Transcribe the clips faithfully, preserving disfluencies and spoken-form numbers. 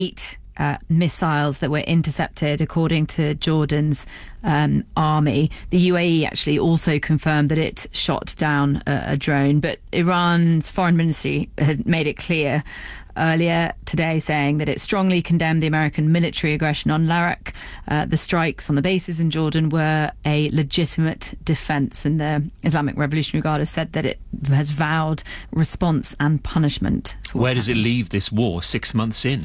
eight uh, missiles that were intercepted, according to Jordan's um, army. The U A E actually also confirmed that it shot down a, a drone, but Iran's foreign ministry has made it clear earlier today, saying that it strongly condemned the American military aggression on Larak. Uh, the strikes on the bases in Jordan were a legitimate defence, and the Islamic Revolutionary Guard has said that it has vowed response and punishment. Where does it leave this war six months in?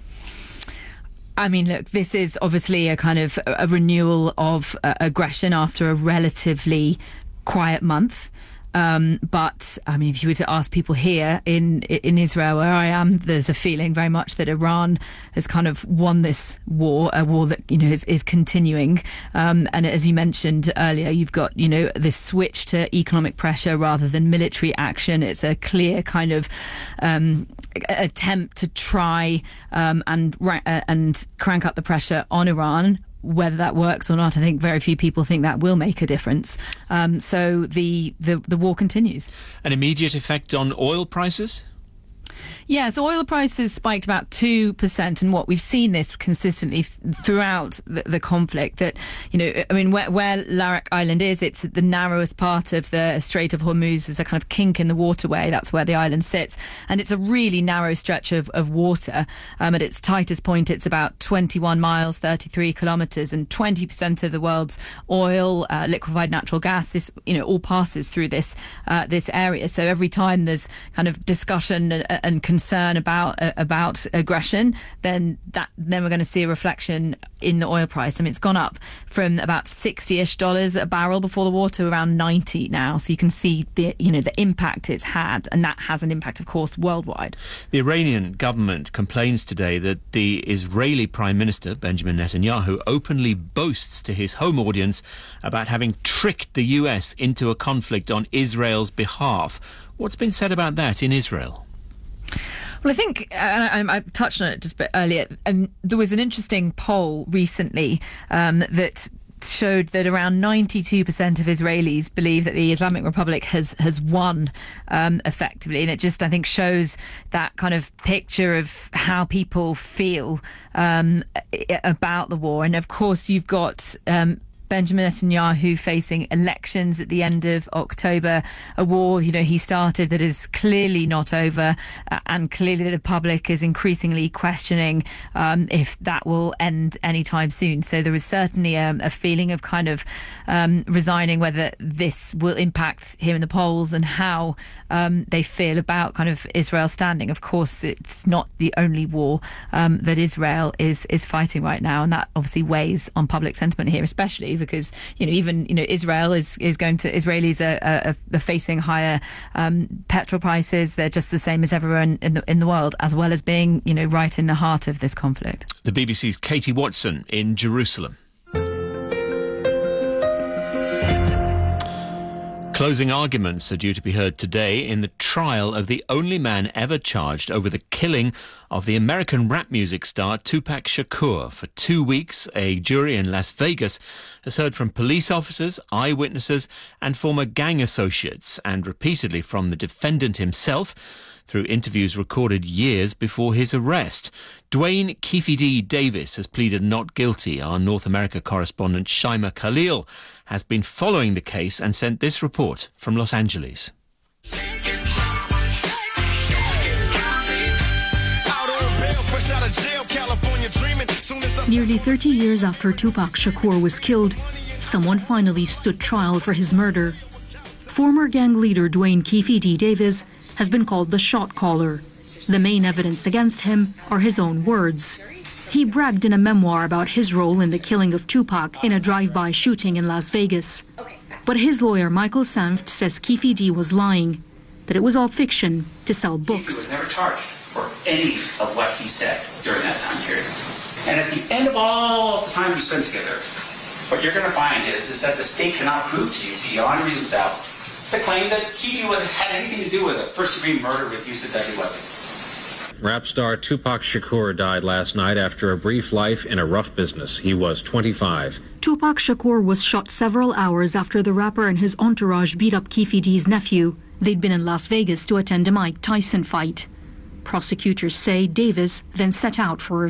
I mean, look, this is obviously a kind of a renewal of uh, aggression after a relatively quiet month. Um, but, I mean, if you were to ask people here in in Israel, where I am, there's a feeling very much that Iran has kind of won this war, a war that, you know, is, is continuing. Um, and as you mentioned earlier, you've got, you know, this switch to economic pressure rather than military action. It's a clear kind of um, attempt to try um, and ra- uh, and crank up the pressure on Iran. Whether that works or not, I think very few people think that will make a difference. Um, so the, the, the war continues. An immediate effect on oil prices? Yes, oil prices spiked about two percent, and what we've seen this consistently f- throughout the, the conflict, that, you know, I mean, where, where Larak Island is, it's the narrowest part of the Strait of Hormuz. There's a kind of kink in the waterway. That's where the island sits. And it's a really narrow stretch of, of water. Um, at its tightest point, it's about twenty-one miles, thirty-three kilometres, and twenty percent of the world's oil, uh, liquefied natural gas, this, you know, all passes through this, uh, this area. So every time there's kind of discussion and, and concern about uh, about aggression, then that then we're going to see a reflection in the oil price. I mean, it's gone up from about sixty-ish dollars a barrel before the war to around ninety now. So you can see the you know the impact it's had, and that has an impact, of course, worldwide. The Iranian government complains today that the Israeli Prime Minister Benjamin Netanyahu openly boasts to his home audience about having tricked the U S into a conflict on Israel's behalf. What's been said about that in Israel? Well, I think, and I, I touched on it just a bit earlier, and there was an interesting poll recently um, that showed that around ninety-two percent of Israelis believe that the Islamic Republic has has won um, effectively, and it just, I think, shows that kind of picture of how people feel um, about the war. And of course, you've got Um, Benjamin Netanyahu facing elections at the end of October, a war, you know, he started that is clearly not over, uh, and clearly the public is increasingly questioning um, if that will end anytime soon. So there is certainly a, a feeling of kind of um, resigning whether this will impact him in the polls and how um, they feel about kind of Israel's standing. Of course, it's not the only war um, that Israel is is fighting right now, and that obviously weighs on public sentiment here, especially because, you know, even, you know, Israel is, is going to, Israelis are, are, are facing higher um, petrol prices. They're just the same as everyone in the, in the world, as well as being, you know, right in the heart of this conflict. The B B C's Katie Watson in Jerusalem. Closing arguments are due to be heard today in the trial of the only man ever charged over the killing of the American rap music star Tupac Shakur. For two weeks, a jury in Las Vegas has heard from police officers, eyewitnesses and former gang associates, and repeatedly from the defendant himself, through interviews recorded years before his arrest. Dwayne Keefe Davis has pleaded not guilty. Our North America correspondent Shaima Khalil has been following the case and sent this report from Los Angeles. Nearly thirty years after Tupac Shakur was killed, someone finally stood trial for his murder. Former gang leader Dwayne Keefe Davis has been called the shot caller. The main evidence against him are his own words. He bragged in a memoir about his role in the killing of Tupac in a drive-by shooting in Las Vegas. But his lawyer, Michael Sanft, says Keefe D was lying, that it was all fiction to sell books. He was never charged for any of what he said during that time period. And at the end of all the time we spent together, what you're going to find is, is that the state cannot prove to you beyond reasonable doubt the claim that Keefe was had anything to do with a first-degree murder with use of deadly weapon. Rap star Tupac Shakur died last night after a brief life in a rough business. He was twenty-five. Tupac Shakur was shot several hours after the rapper and his entourage beat up Keefe D's nephew. They'd been in Las Vegas to attend a Mike Tyson fight. Prosecutors say Davis then set out for